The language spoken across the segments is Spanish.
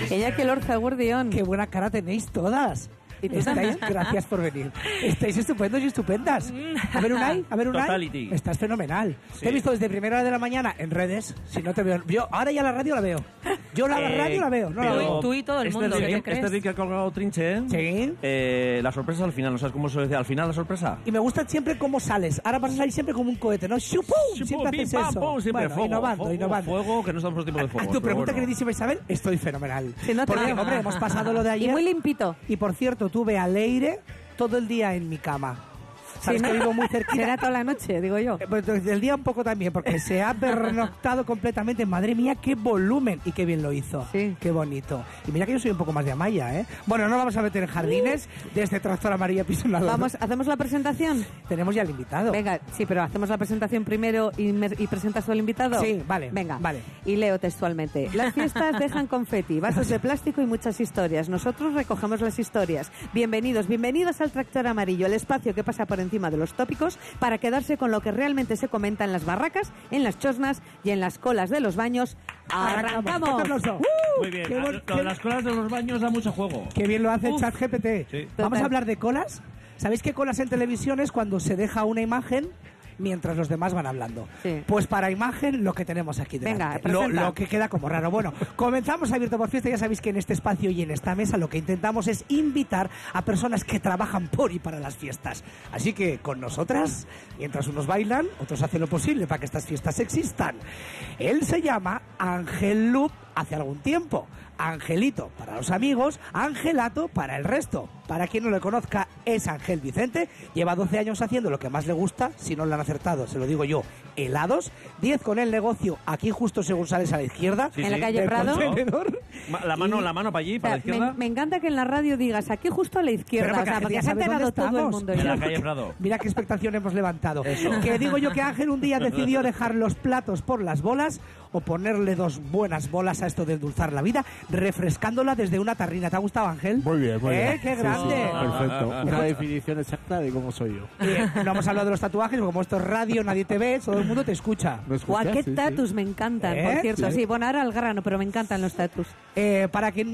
Iñaki Lorza, Gurdión. Qué buena cara tenéis todas. Gracias por venir. Estáis estupendos y estupendas. A ver, Unai, Totality. Estás fenomenal. Sí. Te he visto desde primera hora de la mañana en redes. Si no te veo, yo ahora ya la radio la veo. Yo la radio la veo, no la veo. Tú y todo el mundo, ¿qué te crees? Este que ha colgado Trinche, Sí. La sorpresa al final, ¿no sabes cómo se decía? Al final la sorpresa. Y me gusta siempre cómo sales. Ahora vas a salir siempre como un cohete, ¿no? ¡Shupum! Siempre haces eso. Siempre Bueno, fuego, innovando. Fuego, que no estamos por tiempo de A fuego. tu pregunta, queridísima Isabel, estoy fenomenal. Si no te Porque, veo. hombre, hemos pasado lo de ayer. Y muy limpito. Y por cierto, tuve a Leire todo el día en mi cama. ¿Sabes Sí, que ¿no? vivo muy cerquita? Será toda la noche, digo yo. Pues del día un poco también, porque se ha pernoctado completamente. Madre mía, qué volumen y qué bien lo hizo. Sí. Qué bonito. Y mira que yo soy un poco más de Amaya, ¿eh? Bueno, no vamos a meter en jardines de este tractor amarillo pisonador. Vamos, ¿hacemos la presentación? Tenemos ya al invitado. Venga, sí, pero hacemos la presentación primero y presentas tú al invitado. Sí, vale. Venga, vale. Y leo textualmente. Las fiestas dejan confeti, vasos de plástico y muchas historias. Nosotros recogemos las historias. Bienvenidos al Tractor Amarillo, el espacio que pasa por encima de los tópicos para quedarse con lo que realmente se comenta en las barracas, en las chosnas y en las colas de los baños. ¡Arrancamos! Muy bien. Lo de las colas de los baños da mucho juego. Qué bien lo hace ChatGPT. Sí. Vamos Total. a hablar de colas. ¿Sabéis qué colas en televisión es cuando se deja una imagen mientras los demás van hablando? Sí. Pues para imagen lo que tenemos aquí delante. Venga, presenta. Lo que queda como raro. Bueno, comenzamos Abierto por Fiesta. Ya sabéis que en este espacio y en esta mesa lo que intentamos es invitar a personas que trabajan por y para las fiestas. Así que con nosotras, mientras unos bailan, otros hacen lo posible para que estas fiestas existan. Él se llama Ángel Loop hace algún tiempo. Angelito para los amigos, Angelato para el resto. Para quien no le conozca, es Ángel Vicente. Lleva 12 años haciendo lo que más le gusta. Si no lo han acertado, se lo digo yo, helados. 10 con el negocio, aquí justo según sales a la izquierda. Sí, En la sí. calle del Prado. contenedor. La mano para allí, para la O sea, izquierda. me encanta que en la radio digas aquí justo a la izquierda, Pero o sea, porque ya se ha sabes enterado dónde todo el estamos. mundo. En ya. la calle Prado. Mira qué expectación hemos levantado. Eso. Que digo yo que Ángel un día decidió dejar los platos por las bolas o ponerle 2 buenas bolas a esto de endulzar la vida, refrescándola desde una tarrina. ¿Te ha gustado, Ángel? Muy bien, muy bien. ¡Qué Sí, grande! sí, perfecto. Una definición exacta de cómo soy yo. No hemos hablado de los tatuajes, porque como esto es radio, nadie te ve, todo el mundo te escucha. ¿Me escuchas? Guau, qué Sí, sí. tatus me encantan, por cierto. Sí. Sí, bueno, ahora al grano, pero me encantan los tatus. Para que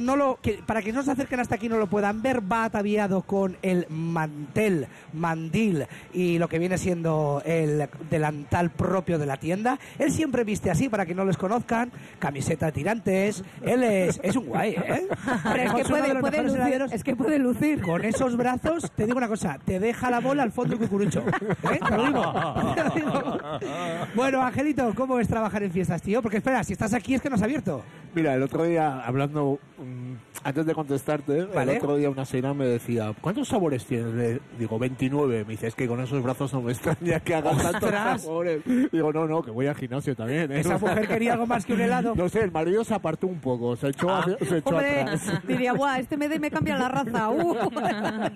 no se acerquen hasta aquí y no lo puedan ver, va ataviado con el mandil y lo que viene siendo el delantal propio de la tienda. Él siempre viste así, para que no les conozcan, camiseta de tirantes. Él es un guay, ¿eh? Pero es que Es uno de los puede mejores lucir, heladeros. es que puede lucir. Con esos brazos, te digo una cosa, te deja la bola al fondo del cucurucho. ¿Eh? Te lo digo. Te lo digo. Bueno, Angelito, ¿cómo es trabajar en fiestas, tío? Porque espera, si estás aquí es que no has abierto. Mira, el otro día, hablando, antes de contestarte, Vale. el otro día una señora me decía, ¿cuántos sabores tienes? Le digo, 29. Me dice, es que con esos brazos no me extraña que hagan tantos ¡Ostras! sabores. Digo, no, que voy al gimnasio también. ¿eh? Esa mujer quería algo más que un helado. No sé, el marido se apartó un poco, se echó, se echó Hombre, atrás. diría, guau, este me cambia la raza.